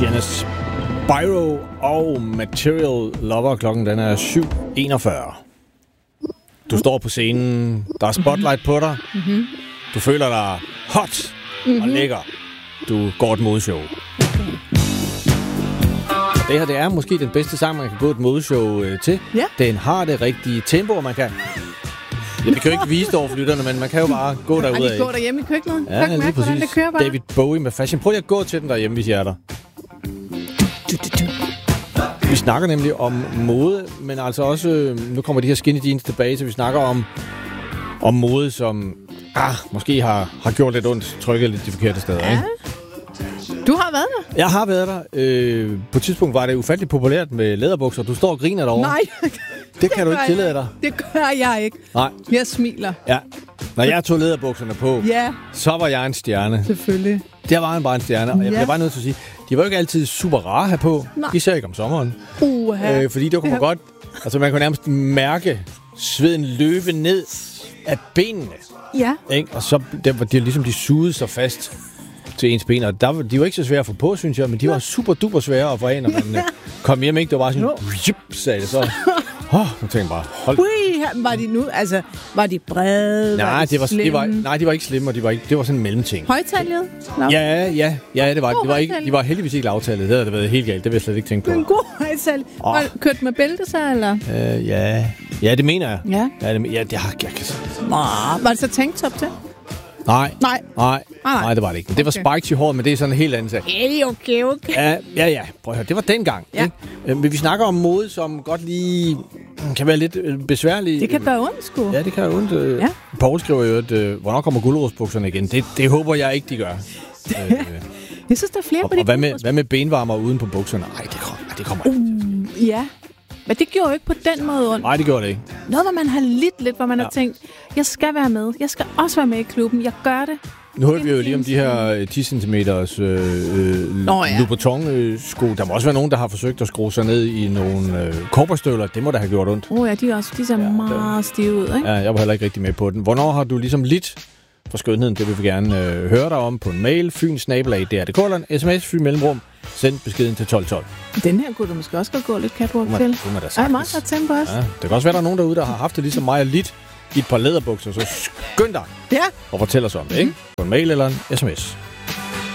Janice Spyro og Material Lover. Klokken den er 7:41. Du står på scenen. Der er spotlight på dig. Mm-hmm. Du føler dig hot og lækker. Du går et modeshow. Det her, det er måske den bedste sang, man kan gå et modeshow til. Ja. Den har det rigtige tempo, og man kan... Ja, vi kan jo ikke vise det over for lytterne, men man kan jo bare gå derud af. Og de går derhjemme i køkkenet. Ja, lige præcis. Det kører bare. David Bowie med Fashion. Prøv lige at gå til den derhjemme, hvis I er der. Vi snakker nemlig om mode, men altså også... Nu kommer de her skinny jeans tilbage, så vi snakker om mode, som måske har gjort lidt ondt, trykket lidt de forkerte steder. Ja. Ikke? Du har været der? Jeg har været der. På et tidspunkt var det ufatteligt populært med læderbukser. Du står og griner derovre. Nej. Det kan du ikke tillade dig. Det gør jeg ikke. Nej. Jeg smiler. Ja. Når jeg tog læderbukserne på, så var jeg en stjerne. Selvfølgelig. Der var bare en stjerne, og jeg bliver bare nødt til at sige, de var jo ikke altid super rare at have på. Nej. Især ikke om sommeren. Fordi der kunne man godt... Altså, man kunne nærmest mærke sveden løbe ned af benene. Ja. Ikke? Og så var det ligesom, de sugede sig fast til ens ben. Og de var ikke så svære at få på, synes jeg, men de var super duper svære at få af, når man kom hjem. Ikke? Det var bare sådan... sagde det så. Nu tænkte jeg bare, hold... Var de nu, altså, var de brede? Nej, de var ikke slemme, og det var sådan en mellemting. Højtallet? No. Ja, det var. De var heldigvis ikke lavtallet. Det havde det været helt galt. Det vil jeg slet ikke tænke på. En god højtal. Kørt med bælte så, eller? Ja, det mener jeg. Ja. Det har jeg kan sige. Var det så tanktop til? Nej, det var det ikke. Men det var spikes i håret, men det er sådan en helt anden sag. Okay. Ja. Prøv at høre, det var dengang. Ja. Ikke? Men vi snakker om mode, som godt lige kan være lidt besværligt. Det kan gøre ondt, sgu. Ja, det kan gøre ondt. Paul skriver jo, at hvornår kommer gulerodsbukserne igen? Det håber jeg ikke, de gør. Jeg synes, der er flere på det. Og hvad med benvarmer uden på bukserne? Nej, det kommer ikke. Ja. Men det gjorde jo ikke på den måde ondt. Nej, det gjorde det ikke. Noget, hvor man har lidt, hvor man har tænkt, jeg skal være med. Jeg skal også være med i klubben. Jeg gør det. Nu hørte vi jo lige om de her 10 cm Louboutin-sko. Der må også være nogen, der har forsøgt at skrue sig ned i nogle korperstøvler. Det må da have gjort ondt. De ser meget stive ud, ikke? Ja, jeg var heller ikke rigtig med på den. Hvornår har du ligesom lidt for skønheden? Det vil vi gerne høre dig om på en mail. Fyn@dr.dk eller en sms, Fyn mellemrum. Send beskeden til 1212. Den her kunne du måske også godt gå lidt catwalk til. Ej, meget godt tempo også. Ja, det kan også være, der er nogen derude, der har haft det ligesom mig og lidt i et par læderbukser. Så skynd dig og fortæl os om det, ikke? På en mail eller en sms.